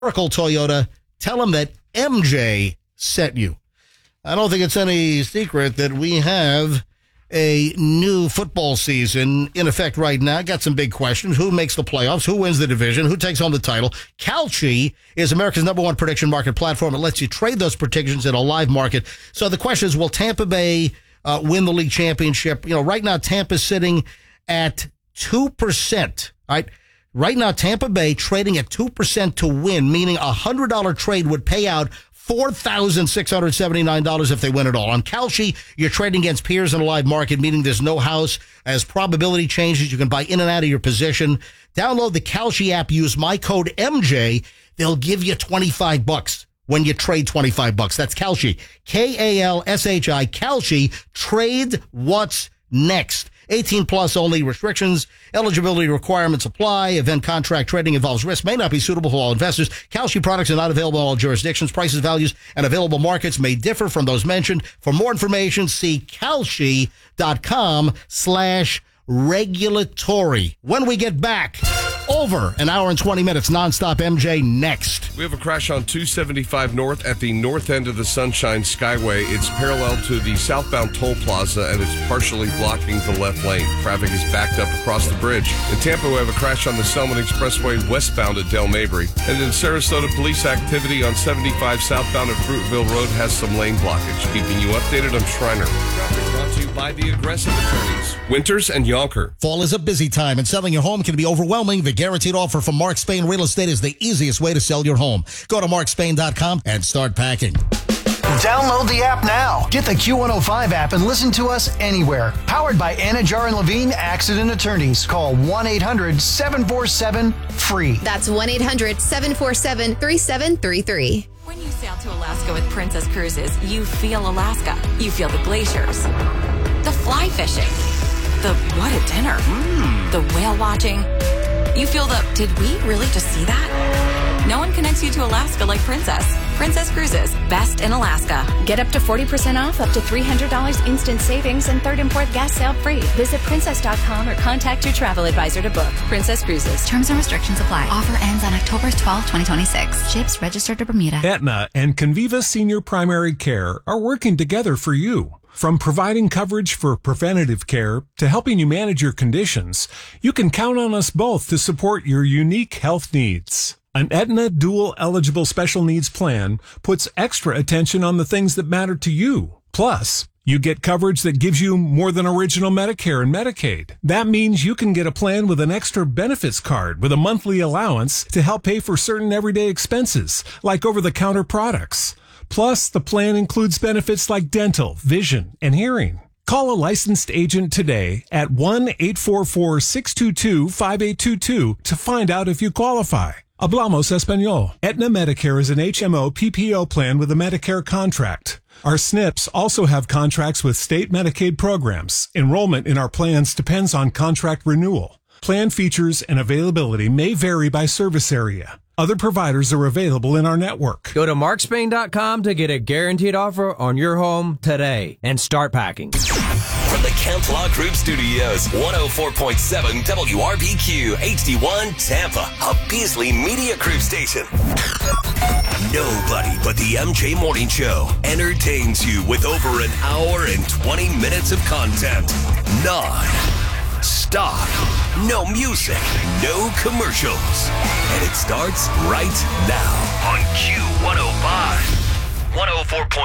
Oracle Toyota. Tell them that MJ sent you. I don't think it's any secret that we have a new football season in effect right now. Got some big questions. Who makes the playoffs? Who wins the division? Who takes home the title? Kalshi is America's #1 prediction market platform. It lets you trade those predictions in a live market. So the question is, will Tampa Bay win the league championship? You know, right now Tampa's sitting at 2%. Right now Tampa Bay trading at 2% to win, meaning a $100 trade would pay out $4,679 if they win it all. On Kalshi, you're trading against peers in a live market, meaning there's no house. As probability changes, you can buy in and out of your position. Download the Kalshi app. Use my code MJ. They'll give you $25 when you trade $25. That's Kalshi. Kalshi. Kalshi. Trade what's next. 18 plus only. Restrictions, eligibility requirements apply. Event contract trading involves risk, may not be suitable for all investors. Kalshi products are not available in all jurisdictions. Prices, values, and available markets may differ from those mentioned. For more information, see Kalshi.com/regulatory. When we get back, over an hour and 20 minutes, nonstop MJ next. We have a crash on 275 North at the north end of the Sunshine Skyway. It's parallel to the southbound toll plaza, and it's partially blocking the left lane. Traffic is backed up across the bridge. In Tampa, we have a crash on the Selman Expressway westbound at Del Mabry. And in Sarasota, police activity on 75 southbound at Fruitville Road has some lane blockage. Keeping you updated, I'm Schreiner. Traffic brought to you by the Aggressive Attorneys, Winters and Yonker. Fall is a busy time, and selling your home can be overwhelming. The guaranteed offer from Mark Spain Real Estate is the easiest way to sell your home. Go to markspain.com and start packing. Download the app now. Get the Q105 app and listen to us anywhere. Powered by Anajar and Levine Accident Attorneys. Call 1-800-747-FREE. That's 1-800-747-3733. When you sail to Alaska with Princess Cruises, you feel Alaska. You feel the glaciers, the fly fishing, the what a dinner, the whale watching. You feel the, did we really just see that? No one connects you to Alaska like Princess. Princess Cruises, best in Alaska. Get up to 40% off, up to $300 instant savings, and third import gas sale free. Visit princess.com or contact your travel advisor to book. Princess Cruises. Terms and restrictions apply. Offer ends on October 12, 2026. Ships registered to Bermuda. Aetna and Conviva Senior Primary Care are working together for you. From providing coverage for preventative care to helping you manage your conditions, you can count on us both to support your unique health needs. An Aetna Dual Eligible Special Needs Plan puts extra attention on the things that matter to you. Plus, you get coverage that gives you more than original Medicare and Medicaid. That means you can get a plan with an extra benefits card with a monthly allowance to help pay for certain everyday expenses, like over-the-counter products. Plus, the plan includes benefits like dental, vision, and hearing. Call a licensed agent today at 1-844-622-5822 to find out if you qualify. Hablamos Español. Aetna Medicare is an HMO PPO plan with a Medicare contract. Our SNPs also have contracts with state Medicaid programs. Enrollment in our plans depends on contract renewal. Plan features and availability may vary by service area. Other providers are available in our network. Go to markspain.com to get a guaranteed offer on your home today and start packing. From the Kemp Law Group Studios, 104.7 WRBQ HD1 Tampa, a Beasley Media Group station. Nobody but the MJ Morning Show entertains you with over an hour and 20 minutes of content. Non-stop. No music, no commercials. And it starts right now on Q105. 104.